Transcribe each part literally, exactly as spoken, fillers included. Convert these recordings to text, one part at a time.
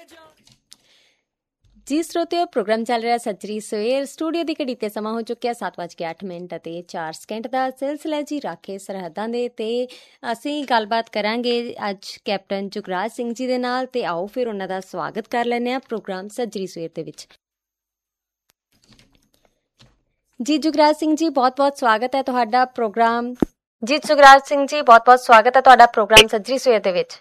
ਜੀ ਸਰੋਤਿਓ, ਪ੍ਰੋਗਰਾਮ ਚੱਲ ਰਿਹਾ ਸੱਜਰੀ ਸਵੇਰ। ਸਟੂਡੀਓ ਦੀ ਘੜੀ ਤੇ ਸਮਾਂ ਹੋ ਚੁੱਕਿਆ ਸੱਤ ਵੱਜ ਕੇ ਅੱਠ ਮਿੰਟ ਅਤੇ ਚਾਰ ਸਕਿੰਟ ਦਾ। ਸਿਲਸਿਲਾ ਜੀ ਰਾਖੇ ਸਰਹੱਦਾਂ ਦੇ, ਤੇ ਅਸੀਂ ਗੱਲਬਾਤ ਕਰਾਂਗੇ ਅੱਜ ਕੈਪਟਨ ਜੁਗਰਾਜ ਸਿੰਘ ਜੀ ਦੇ ਨਾਲ। ਤੇ ਆਓ ਫਿਰ ਉਹਨਾਂ ਦਾ ਸਵਾਗਤ ਕਰ ਲੈਂਦੇ ਹਾਂ ਪ੍ਰੋਗਰਾਮ ਸੱਜਰੀ ਸਵੇਰ ਦੇ ਵਿੱਚ। ਜੀ ਜੁਗਰਾਜ ਸਿੰਘ ਜੀ, ਬਹੁਤ ਬਹੁਤ ਸਵਾਗਤ ਹੈ ਤੁਹਾਡਾ ਪ੍ਰੋਗਰਾਮ। ਜੀ ਜੁਗਰਾਜ ਸਿੰਘ ਜੀ, ਬਹੁਤ ਬਹੁਤ ਸਵਾਗਤ ਹੈ ਤੁਹਾਡਾ ਪ੍ਰੋਗਰਾਮ ਸੱਜਰੀ ਸਵੇਰ ਦੇ ਵਿੱਚ।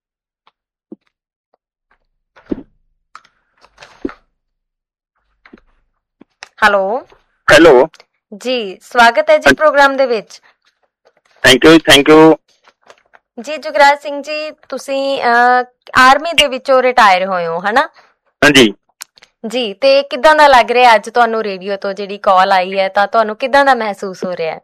ਹੈਲੋ ਹੈਲੋ ਜੀ, ਸਵਾਗਤ ਹੈ ਜੀ ਪ੍ਰੋਗਰਾਮ ਦੇ ਵਿੱਚ। ਥੈਂਕ ਯੂ ਥੈਂਕ ਯੂ ਜੀ ਜੁਗਰਾਜ ਸਿੰਘ ਜੀ, ਤੁਸੀਂ ਆਰਮੀ ਦੇ ਵਿੱਚੋਂ ਰਿਟਾਇਰ ਹੋਏ ਹੋ, ਹਨਾ? ਹਾਂਜੀ ਜੀ, ਤੇ ਕਿੱਦਾਂ ਦਾ ਲੱਗ ਰਿਹਾ ਅੱਜ ਤੁਹਾਨੂੰ ਰੇਡੀਓ ਤੋਂ ਜਿਹੜੀ ਕਾਲ ਆਈ ਹੈ, ਤਾਂ ਤੁਹਾਨੂੰ ਕਿੱਦਾਂ ਦਾ ਮਹਿਸੂਸ ਹੋ ਰਿਹਾ?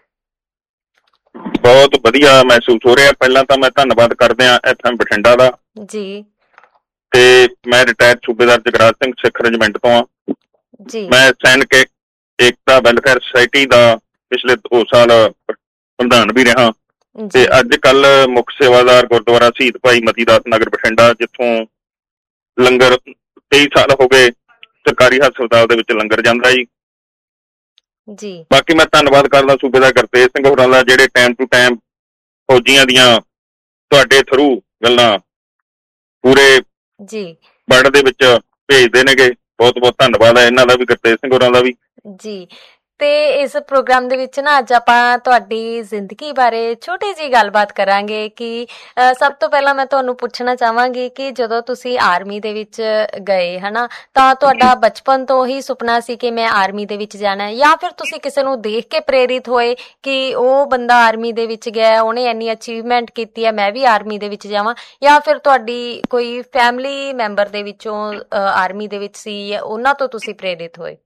ਬਹੁਤ ਵਧੀਆ ਮਹਿਸੂਸ ਹੋ ਰਿਹਾ। ਪਹਿਲਾਂ ਤਾਂ ਮੈਂ ਧੰਨਵਾਦ ਕਰਦੇ ਹਾਂ ਐਫ ਐਮ ਬਠਿੰਡਾ ਦਾ ਜੀ। ਤੇ ਮੈਂ ਰਿਟਾਇਰਡ ਸੂਬੇਦਾਰ ਜਗਰਾਜ ਸਿੰਘ ਸਿੱਖ ਰੈਜੀਮੈਂਟ ਤੋਂ ਹਾਂ ਜੀ। ਮੈਂ ਸੈਨਿਕ ਏਕਤਾ ਵੈਲਫੇਅਰ ਸੁਸਾਇਟੀ ਦਾ ਪਿਛਲੇ ਦੋ ਸਾਲ ਪ੍ਰਧਾਨ ਵੀ ਰਿਹਾ ਤੇ ਅੱਜ ਕੱਲ ਮੁੱਖ ਸੇਵਾਦਾਰ ਗੁਰਦੁਆਰਾ ਸ਼ਹੀਦ ਭਾਈ ਮਤੀ ਦਾਸ ਨਗਰ ਬਠਿੰਡਾ, ਜਿੱਥੋਂ ਲੰਗਰ ਤੇਈ ਸਾਲ ਹੋ ਗਏ ਸਰਕਾਰੀ ਹਸਪਤਾਲ ਦੇ ਵਿੱਚ ਲੰਗਰ ਜਾਂਦਾ ਜੀ। ਜੀ ਬਾਕੀ ਮੈਂ ਧੰਨਵਾਦ ਕਰਦਾ ਸੂਬੇਦਾਰ ਗੁਰਤੇਜ ਸਿੰਘ ਹੋਰਾਂ ਦਾ, ਜਿਹੜੇ ਟਾਈਮ ਟੂ ਟਾਈਮ ਫੌਜੀਆਂ ਦੀਆਂ ਤੁਹਾਡੇ ਥਰੂ ਗੱਲਾਂ ਪੂਰੇ ਜੀ ਵਰਲਡ ਦੇ ਵਿੱਚ ਭੇਜਦੇ ਨੇਗੇ। ਬਹੁਤ ਬਹੁਤ ਧੰਨਵਾਦ ਹੈ ਇਹਨਾਂ ਦਾ ਵੀ, ਗੁਰਤੇਜ ਸਿੰਘ ਹੋਰਾਂ ਦਾ ਵੀ। ਜੀ, ਤੇ ਇਸ ਪ੍ਰੋਗਰਾਮ ਦੇ ਵਿੱਚ ਨਾ ਅੱਜ ਆਪਾਂ ਤੁਹਾਡੀ ਜ਼ਿੰਦਗੀ ਬਾਰੇ ਛੋਟੀ ਜਿਹੀ ਗੱਲਬਾਤ ਕਰਾਂਗੇ ਕਿ ਸਭ ਤੋਂ ਪਹਿਲਾਂ ਮੈਂ ਤੁਹਾਨੂੰ ਪੁੱਛਣਾ ਚਾਹਾਂਗੀ ਕਿ ਜਦੋਂ ਤੁਸੀਂ ਆਰਮੀ ਦੇ ਵਿੱਚ ਗਏ, ਹਨਾ, ਤਾਂ ਤੁਹਾਡਾ ਬਚਪਨ ਤੋਂ ਹੀ ਸੁਪਨਾ ਸੀ ਕਿ ਮੈਂ ਆਰਮੀ ਦੇ ਵਿੱਚ ਜਾਣਾ, ਜਾਂ ਫਿਰ ਤੁਸੀਂ ਕਿਸੇ ਨੂੰ ਦੇਖ ਕੇ ਪ੍ਰੇਰਿਤ ਹੋਏ ਕਿ ਉਹ ਬੰਦਾ ਆਰਮੀ ਦੇ ਵਿੱਚ ਗਿਆ, ਉਹਨੇ ਇੰਨੀ ਅਚੀਵਮੈਂਟ ਕੀਤੀ ਹੈ, ਮੈਂ ਵੀ ਆਰਮੀ ਦੇ ਵਿੱਚ ਜਾਵਾਂ, ਜਾਂ ਫਿਰ ਤੁਹਾਡੀ ਕੋਈ ਫੈਮਿਲੀ ਮੈਂਬਰ ਦੇ ਵਿੱਚੋਂ ਆਰਮੀ ਦੇ ਵਿੱਚ ਸੀ, ਉਹਨਾਂ ਤੋਂ ਤੁਸੀਂ ਪ੍ਰੇਰਿਤ ਹੋਏ?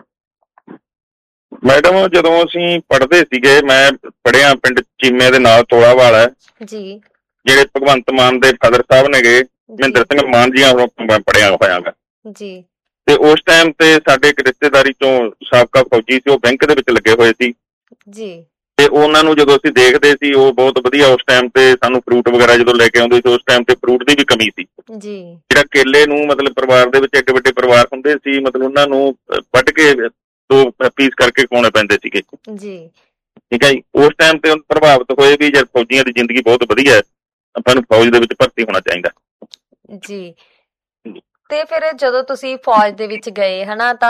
ਮੈਡਮ, ਜਦੋਂ ਅਸੀਂ ਪੜ੍ਹਦੇ ਸੀਗੇ, ਮੈਂ ਪੜ੍ਹਿਆ ਪਿੰਡ ਚੀਮੇ ਦੇ ਨਾਲ ਤੋਲਾਵਾਲ ਹੈ ਜੀ, ਜਿਹੜੇ ਭਗਵੰਤ ਮਾਨ ਦੇ ਫਾਦਰ ਸਾਹਿਬ ਨੇਗੇ, ਮਹਿੰਦਰ ਸਿੰਘ ਮਾਨ ਜੀ ਮੈਂ ਪੜ੍ਹਿਆ ਹੋਇਆ ਗਾ ਜੀ। ਤੇ ਉਸ ਟਾਈਮ ਤੇ ਸਾਡੇ ਇੱਕ ਰਿਸ਼ਤੇਦਾਰੀ ਚੋਂ ਸਾਬਕਾ ਫੌਜੀ ਸੀ, ਉਹ ਬੈਂਕ ਦੇ ਵਿੱਚ ਲੱਗੇ ਹੋਏ ਸੀ ਜੀ। ਤੇ ਉਹਨਾਂ ਨੂੰ ਜਦੋਂ ਅਸੀਂ ਦੇਖਦੇ ਸੀ, ਉਹ ਬਹੁਤ ਵਧੀਆ ਉਸ ਟਾਈਮ ਤੇ ਸਾਨੂੰ ਫਰੂਟ ਵਗੈਰਾ ਜਦੋਂ ਲੈ ਕੇ ਆਉਂਦੇ ਸੀ, ਉਸ ਟਾਈਮ ਤੇ ਫਰੂਟ ਦੀ ਵੀ ਕਮੀ ਸੀ ਜੀ। ਜਿਹੜਾ ਕੇਲੇ ਨੂੰ ਮਤਲਬ ਪਰਿਵਾਰ ਦੇ ਵਿੱਚ ਐਡੇ ਵੱਡੇ ਪਰਿਵਾਰ ਹੁੰਦੇ ਸੀ, ਮਤਲਬ ਉਹਨਾਂ ਨੂੰ ਵੱਢ ਕੇ ਦੋ ਪੀਸ ਕਰਕੇ ਖਵਾਉਣੇ ਪੈਂਦੇ ਸੀਗੇ ਜੀ। ਠੀਕ ਹੈ ਜੀ, ਉਸ ਟਾਈਮ ਤੇ ਪ੍ਰਭਾਵਿਤ ਹੋਏ ਵੀ ਜਦ ਫੌਜੀਆਂ ਦੀ ਜ਼ਿੰਦਗੀ ਬਹੁਤ ਵਧੀਆ ਹੈ, ਆਪਾਂ ਨੂੰ ਫੌਜ ਦੇ ਵਿੱਚ ਭਰਤੀ ਹੋਣਾ ਚਾਹੀਦਾ ਜੀ। ਤੇ ਫਿਰ ਜਦੋਂ ਤੁਸੀਂ ਫੌਜ ਦੇ ਵਿੱਚ ਗਏ, ਹਨਾ, ਤਾਂ